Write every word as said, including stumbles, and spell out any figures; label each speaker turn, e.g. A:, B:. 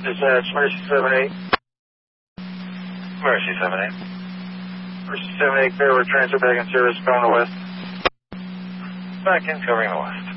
A: Dispatch, Mercy seven eight.
B: Mercy seven eight.
A: Mercy seven eight, clear over transfer back in service, going to west.
B: Back in, covering the west.